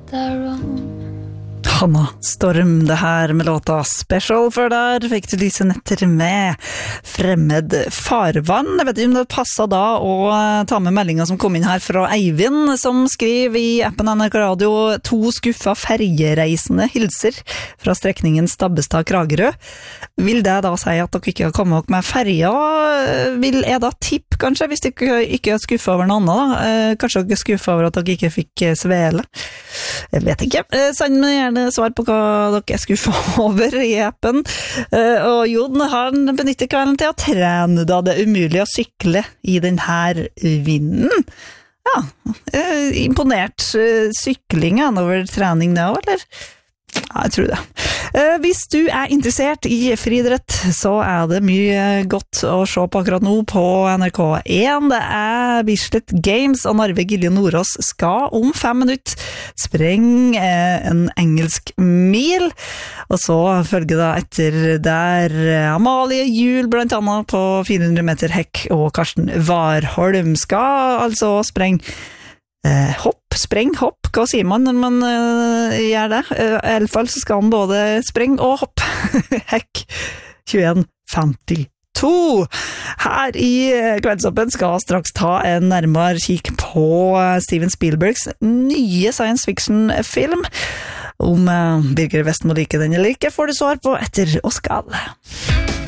Hanna Storm, det her med låta Special, for der fikk du Lise Netter med Fremmed farvann. Jeg vet ikke om det passet da å ta med meldingen som kom inn her fra Eivind, som skriver i appen NRK Radio 2 skuffa fergereisende hilser fra strekningen Stabbestad-Kragerø. Vil det da si at dere ikke har kommet dere med ferja? Vil jeg da tippe, kanskje, hvis dere ikke er skuffet over noe annet da? Kanskje dere er skuffet over at dere ikke fikk svele? Jeg vet ikke. Send meg gjerne svar på hva dere er skuffet over i appen. Og Jon, han benytter kvelden til å trene da det er umulig å sykle i denne vinden. Ja, imponert. Sykling er over trening nå, eller? Ja, jeg tror det. Hvis du er interessert i friidrett, så er det mye godt å se på akkurat nå på NRK1. Det er Bislett Games, og Narve Gilje Nordås skal om 5 minutter sprenge en engelsk mil. Og så følger det etter der Amalie Juel, blant annet på 400 meter hekk, og Karsten Warholm skal altså sprenge spreng, hopp, hva sier man når man gjør det? I alle fall så skal han både spreng og hopp. Hekk 21.52. Her i Kveldsoppen skal straks ta en nærmere kikk på Steven Spielbergs nye science fiction-film. Om Birger Vestmo liker den eller ikke, får du svar på etter Oskal.